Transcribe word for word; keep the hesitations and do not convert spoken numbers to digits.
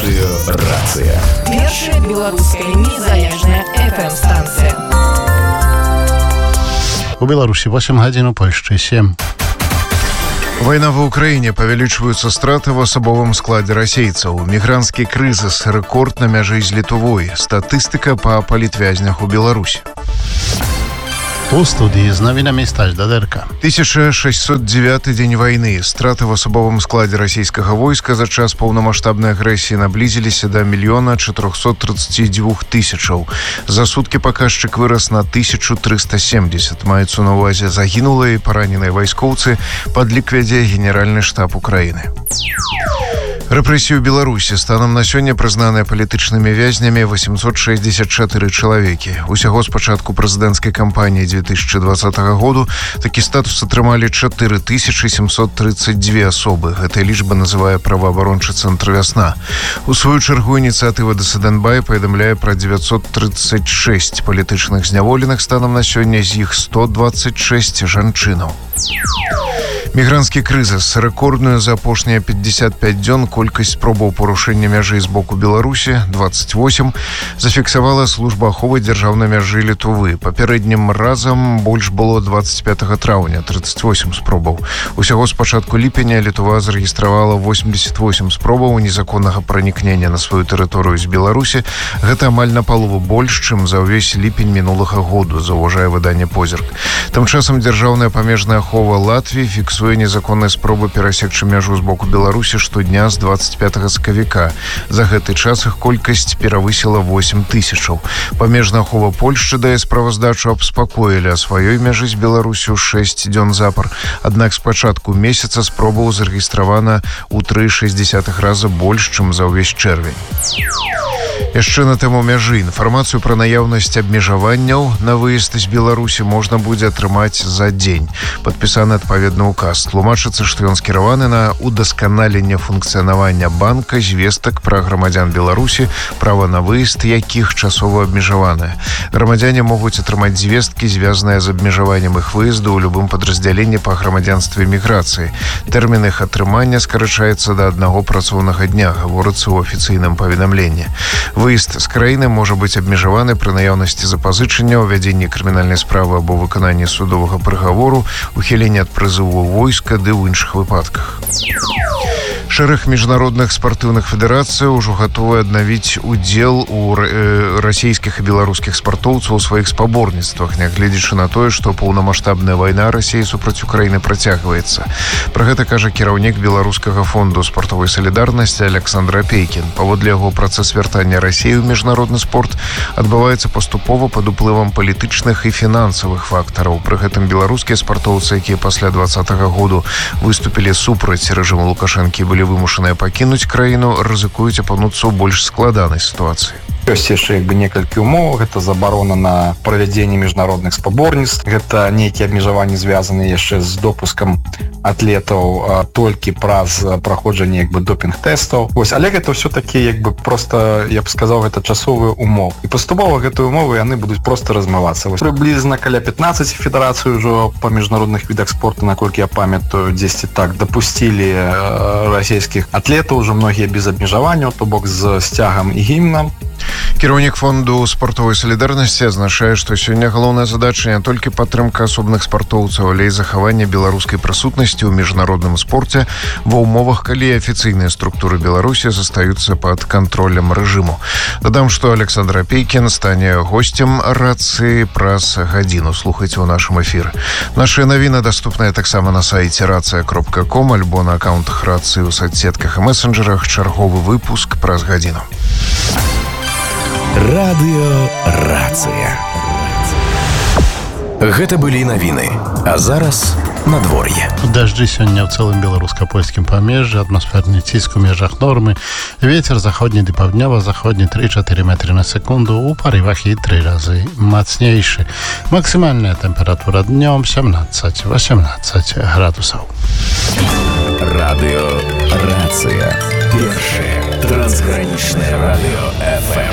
Радыёрацыя. Першая беларуская незалежная эф эм-станцыя. У Беларуси восемь гадзін, у Польшчы сем. Война в Украине, павялічваюцца страты в асабовым складзе расейцаў. Мігранtsкі крызіс, рэкорд на мяжы з Літвой. Статыстыка па палітвязнях у Беларусі. У студии з навінамі Стась Дадэрка. тысяча шестьсот девятый дзень вайны. Страты в асабовым складзе расійскага войска за час паўнамаштабнай агрэсіі наблізіліся да мільёна чатырохсот тридцати двух тысячаў. За суткі паказчык вырас на тысячу триста семьдесят. Маецца на ўвазе загінулыя і параненыя вайскоўцы, падлік вядзе генеральны штаб Украіны. Рэпрэсію Беларусі станам на сёння прызнаныя палітычнымі вязнямі восемьсот шестьдесят четыре чалавекі. Усяго з пачатку прэзідэнцкай кампаніі две тысячи двадцатого году такі статус атрымалі чатыры тысячи семьсот тридцать две асобы. Гэтая лічба называе праваабарончы цэнтр «Вясна». У сваю чаргу ініцыятыва Дысідэнтбай паведамляе пра девятьсот тридцать шесть палітычных зняволеных, станам на сёння з іх сто двадцать шесть жанчынаў. Мігранtsкі крызіс. Рэкордную за апошнія пятьдесят пять дзён колькасць спробаў парушэння мяжы з боку Беларусі двадцать восемь зафіксавала служба аховы дзяржаўнай мяжы Літвы. Папярэднім разам больш было двадцать пятого траўня тридцать восемь спробаў. Усяго з пачатку ліпеня Літва зарэгістравала восемьдесят восемь спробаў незаконнага пранікнення на сваю тэрыторыю з Беларусі. Гэта амаль на палову больш, чым за ўвесь ліпень мінулага году, заўважае выданне «Позірк». Тым часам дзяржаўная памежная ахова Латвіі фіксуе незаконныя спробы перасекчы мяжу з боку Беларусі штодня з двадцать пятого сакавіка. За гэты час іх колькасць перавысіла восемь тысячаў. Памежная ахова Польшчы дае справаздачу аб спакоілі а сваёй мяжы з Беларусю шэсць дзён запар. Аднак з пачатку месяца спробаў зарэгістравана ў тры цэлых шэсць дзесятых раза больш, чым за ўвесь чэрвень. Яшчэ на тэму мяжы. Інфармацыю пра наяўнасць абмежаванняў на выезд з Беларусі можна будзе атрымаць за дзень. Падпісаны адпаведны ўказ. Тлумачыцца, што ён скіраваны на удасканаленне функцыянавання банка звестак пра грамадзян Беларусі, права на выезд якіх часова абмежаванае. Грамадзяне могуць атрымаць звесткі, звязаныя з абмежаваннем іх выезду ў любым падраздзяленні па грамадзянстве міграцыі. Тэрмін іх атрымання скарачаецца да аднаго працоўнага дня, гаворыцца ў афіцыйным паведамленні. Выезд з краіны можа быць абмежаваны пры наяўнасці запазычання, увядзенні крымінальнай справы або выкананні судовага прыгавору, ухіленні ад прызыву войска ды ў іншых выпадках. Шэраг міжнародных спартыўных федэрацый ужо гатовы аднавіць удзел у расійскіх і беларускіх спартоўцаў у сваіх спаборніцтвах, нягледзячы на тое, што паўнамаштабная вайна Расіі супраць Украіны працягваецца. Пра гэта кажа кіраўнік беларускага фонду спартовай салідарнасці Александр Апейкін. Паводле яго, працэс вяртання Расіі ў міжнародны спорт адбываецца паступова пад уплывам палітычных і фінансавых фактараў. Пры гэтым беларускія спартоўцы, якія пасля двадцатого году выступілі супраць рэжыму Лукашэнкі, былі вымушаныя пакінуць краіну, рызыкуюць апынуцца ў больш складанай сітуацыі. Ёсць яшчэ як бы некалькі умоў. Гэта забарона на правядзенне міжнародных спаборніцтв. Гэта нейкія абмежаванні звязаныя яшчэ з допускам атлетаў толькі праз праходжанне як бы допінг-тэстаў. Вось, але гэта ўсё-такі як бы просто, я б сказаў, гэта часовыя умовы. І паступова гэтыя умовы яны будуць просто размывацца. Вось, прыблізна каля пятнадцаць федэрацый ужо па міжнародных відах спорту, наколькі я памятаю, дзесьці так дапусцілі расійскіх атлетаў, ужо многія без абмежаванняў, то бок з сцягам і гімнам. Кіраўнік фонду спартовай салідарнасці азначае, што сёння галоўная задача не толькі падтрымка асобных спартоўцаў, але і захаванне беларускай прысутнасці ў міжнародным спорце ва ўмовах, калі афіцыйныя структуры Беларусі застаюцца пад кантролем рэжыму. Дадам, што Александр Апейкін стане госцем рацыі праз гадзіну. Слухайце ў нашым эфіры. Нашыя навіны даступныя таксама на сайце рацыя кропка ком альбо на акаунтах рацыі ў соцсетках і месенджерах. Чарговы выпуск праз гадзіну. Радыёрацыя. Гэта былі навіны. А зараз надвор'е. Дажджы сёння ў цэлым беларуска-польскім памежжы, атмасферны ціск у межах нормы, вецер заходні ды паўднёва-заходні тры-чатыры метры на секунду, у парывах і тры разы мацнейшы. Максімальная тэмпература днём семнадцать восемнадцать градусаў. Радыёрацыя. Першае трансгранічнае радыё эф эм.